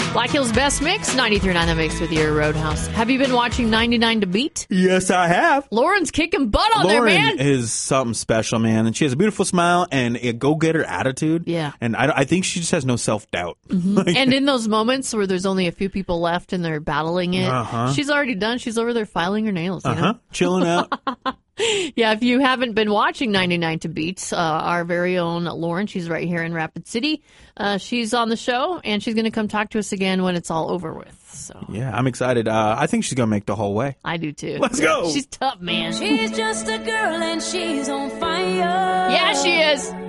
Black Hills Best Mix, 93.9 The Mix with your Roadhouse. Have you been watching 99 to Beat? Yes, I have. Lauren's kicking butt on there, man. Lauren is something special, man. And she has a beautiful smile and a go-getter attitude. Yeah. And I think she just has no self-doubt. Mm-hmm. And in those moments where there's only a few people left and they're battling it, she's already done. She's over there filing her nails, you know? Chilling out. Yeah, if you haven't been watching 99 to Beat, our very own Lauren, she's right here in Rapid City. She's on the show, and she's going to come talk to us again when it's all over with. So Yeah, I'm excited. I think she's going to make the whole way. I do, too. Let's go. She's tough, man. She's just a girl and she's on fire. Yeah, she is.